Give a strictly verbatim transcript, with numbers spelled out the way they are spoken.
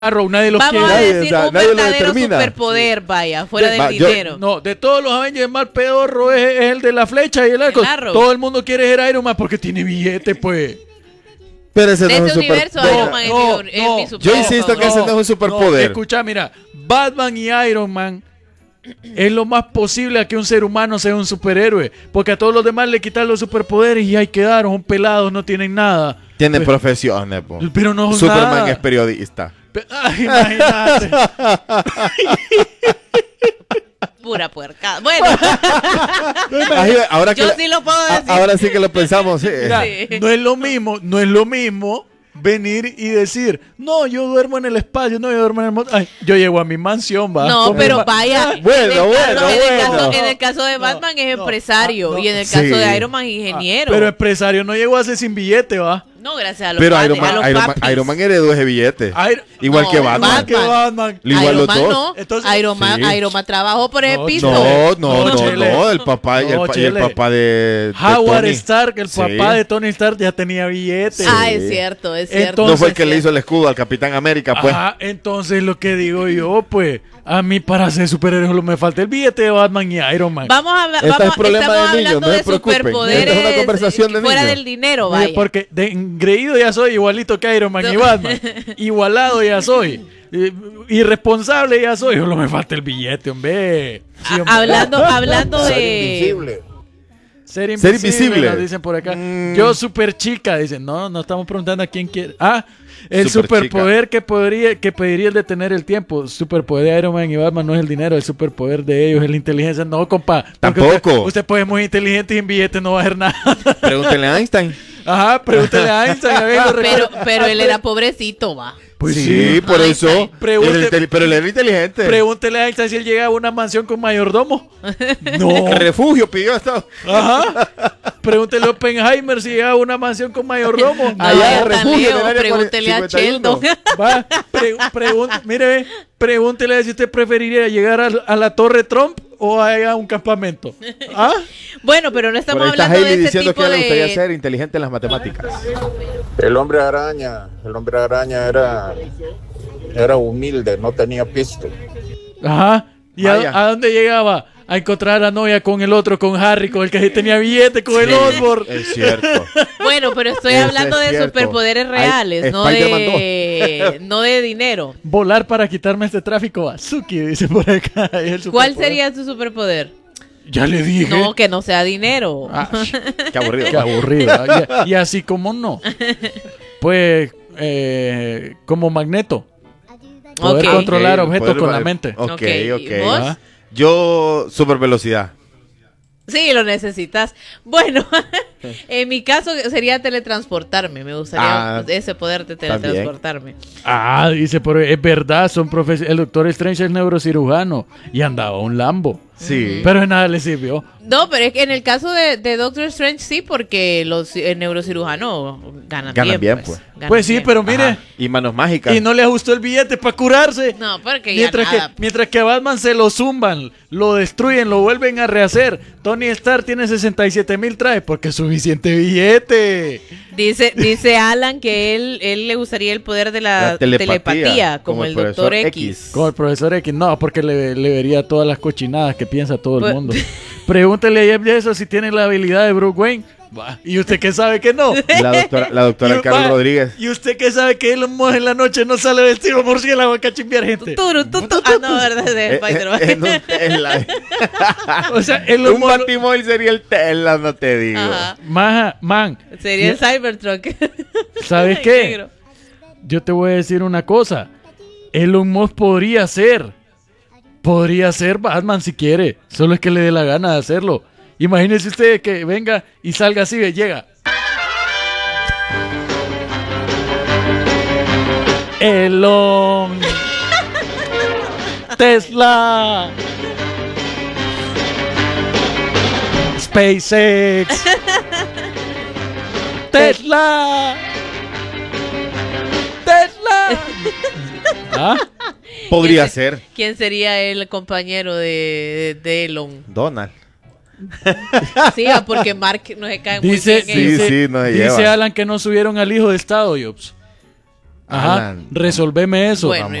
carro, nadie los Vamos quiere. a Nadie, decir o sea, un nadie lo verdadero determina. superpoder, vaya, fuera De- del va, yo- dinero. No, de todos los Avengers, el más pedorro es, es el de la flecha y el arco. El arrow. Todo el mundo quiere ser Iron Man porque tiene billete, pues. Pero ese De no es ese un super- universo, no, Iron Man es no, mi- es no. mi Yo superpoder insisto que favorito. ese no es un superpoder. Escucha, mira, Batman y Iron Man es lo más posible a que un ser humano sea un superhéroe. Porque a todos los demás le quitan los superpoderes y ahí quedaron, son pelados, no tienen nada. Tienen Pues, profesiones, po. pero no son Superman nada. es periodista. Pe- Ay, imagínate. Pura puercada. Bueno, Ahí, ahora que yo la- sí lo puedo a- decir. ahora sí que lo pensamos. Sí. Mira, Sí. no es lo mismo, no es lo mismo venir y decir, no, yo duermo en el espacio, no, yo duermo en el... mo- Ay, yo llego a mi mansión, va. No, Con pero mi ma- vaya. Bueno, en el bueno, caso, en el bueno. caso- en el caso de No, Batman es no, empresario ah, no. y en el caso Sí. de Iron Man ingeniero. Ah, pero empresario no llegó a ser sin billete, va. No, gracias a los Pero padres, Iron Man, a los Iron, Man, papis. Iron Man heredó ese billete. Iron- Igual No, que Batman. Igual que Batman. Igual Iron los Man dos. no. Entonces- Iron, Man, Sí. Iron Man trabajó por ese No, pisto. No, no, No, no, Chele. no, el papá, y el, No, pa- y el Chele. papá de, de Howard Tony. Stark, el Sí. papá de Tony Stark, ya tenía billete. Ah, Sí. es cierto, es cierto. Entonces- No fue el que es le hizo cierto. el escudo al Capitán América, pues. Ajá, entonces lo que digo yo, pues, a mí para ser superhéroe solo me falta el billete de Batman y Iron Man. Vamos a hablar, Esta vamos, es problema estamos de niños, hablando no se de preocupen. superpoderes Esta es una conversación de fuera niños. del dinero, Mire, vaya. porque de engreído ya soy igualito que Iron Man y No. Batman. Igualado ya soy. Eh, Irresponsable ya soy. Solo me falta el billete, hombre. Sí, hombre. Hablando, hablando Ser de... invisible. Ser invisible, Ser invisible. nos dicen por acá. Mm. Yo super chica, dicen. No, no estamos preguntando a quién quiere. Ah, el Super superpoder que podría, que pediría el detener el tiempo. Superpoder de Iron Man y Batman no es el dinero, el superpoder de ellos es la inteligencia. No, compa. porque Tampoco. Usted, usted puede ser muy inteligente y en billete no va a hacer nada. Pregúntenle a Einstein. Ajá, pregúntele a Einstein. a ver, lo Pero, recuerdo. pero él era pobrecito, va. Pues sí, sí. por eso. Einstein. Pregunte- Era inteli- pero él era inteligente. Pregúntele a Einstein si él llegaba a una mansión con mayordomo. No. Refugio pidió esto. Ajá. Pregúntele a Oppenheimer si llegaba a una mansión con mayordomo. No, Allá vaya en tan refugio lejos, del área pregúntele a cincuenta y uno. Sheldon. Va, pre- pregun- mire, pregúntele si usted preferiría llegar a, a la Torre Trump o a, a un campamento. ¿Ah? Bueno, pero no Por estamos ahí está hablando de Hailey ese diciendo tipo que a él le gustaría de... ser inteligente en las matemáticas. El hombre araña, el hombre araña era, era humilde, no tenía pisto. Ajá. ¿Y a, Vaya. a dónde llegaba? A encontrar a la novia con el otro, con Harry, con el que tenía billete, con el Sí, Osborn. Es cierto. Bueno, pero estoy Eso hablando es de cierto. superpoderes Hay- reales, no Spider-Man de, no de dinero. Volar para quitarme este tráfico. Azuki, dice por acá. Es el ¿Cuál superpoder. sería tu superpoder? Ya le dije. No, que no sea dinero. Ah, Qué aburrido. qué aburrida. Y, y así como no. Pues, eh, como Magneto. Poder Ok. controlar Ok, objetos poder- con la mente. Ok, Ok, ¿y ok. vos? Ajá. Yo, super velocidad. Sí, lo necesitas. Bueno, en mi caso sería teletransportarme. Me gustaría Ah, ese poder de también. teletransportarme. Ah, dice, pero es verdad, son profes el doctor Strange es neurocirujano y andaba un Lambo. Sí. Pero de nada le sirvió. No, pero es que en el caso de, de Doctor Strange sí, porque los eh, neurocirujanos ganan, Ganan bien, pues. pues. Ganan Pues sí, bien. pero mire, Ajá. Y manos mágicas. y no le ajustó el billete para curarse. No, porque Mientras ya que, nada. mientras que a Batman se lo zumban, lo destruyen, lo vuelven a rehacer. Tony Stark tiene sesenta y siete mil trajes porque es suficiente billete. Dice, dice Alan que él, él le gustaría el poder de la, La telepatía, telepatía, como, como el el Doctor profesor X. X. Como el profesor X, no, porque le, le vería todas las cochinadas que piensa todo el Pues- mundo. Pregúntele a Jeff Bezos si tiene la habilidad de Bruce Wayne. Va, ¿y usted qué sabe que no? La doctora, la doctora Y- Carlos va, Rodríguez. ¿Y usted qué sabe que Elon Musk en la noche no sale vestido murciélago a cachimbiar gente? Tuturu, tutu. Ah, no, verdad, de Eh, Spider-Man. eh, en un Tesla. O sea, Elon Un Musk... batimóvil sería el Tesla, no te digo. Ajá. Maja, man, Sería el Cybertruck. ¿sabes Ay, qué? negro. Yo te voy a decir una cosa. Elon Musk podría ser. Podría ser Batman si quiere. Solo es que le dé la gana de hacerlo. Imagínese usted que venga y salga así, ve, llega. Elon. Tesla. SpaceX. Tesla. Tesla. ¿Ah? Podría ¿Quién se- ser ¿Quién sería el compañero de, de Elon? Donald. Sí, ah, porque Mark no se cae muy Dice, bien. ellos. dice, sí, no se dice lleva. Alan que no subieron al hijo de Estado, Jobs. Ajá, Alan. resolveme eso. Bueno,